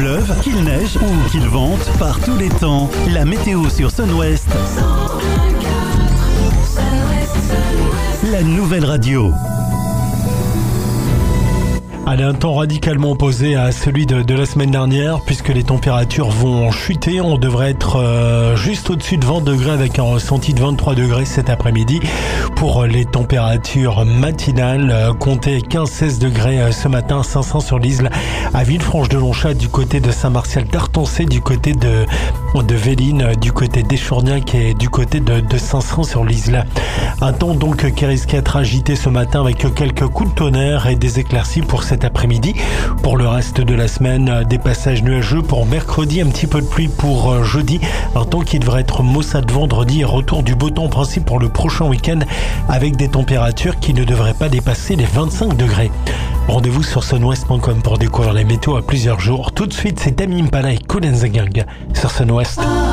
pleuve, qu'il neige ou qu'il vente, par tous les temps, la météo sur Sun West. La nouvelle radio. Allez, un temps radicalement opposé à celui de la semaine dernière puisque les températures vont chuter. On devrait être juste au-dessus de 20 degrés avec un ressenti de 23 degrés cet après-midi. Pour les températures matinales, comptez 15-16 degrés ce matin à Saint-Saëns-sur-Lisle, à Villefranche-de-Lonchat, du côté de Saint-Martial d'Artancé, du côté de Véline, du côté d'Echourgnac et du côté de Saint-Saëns-sur-Lisle. Un temps donc qui risque d'être agité ce matin avec quelques coups de tonnerre et des éclaircies pour cet après-midi. Pour le reste de la semaine, des passages nuageux pour mercredi, un petit peu de pluie pour jeudi. Un temps qui devrait être maussade vendredi et retour du beau temps en principe pour le prochain week-end avec des températures qui ne devraient pas dépasser les 25 degrés. Rendez-vous sur sunwest.com pour découvrir la météo à plusieurs jours. Tout de suite, c'est Tame Impala et Kool and the Gang sur Sun West.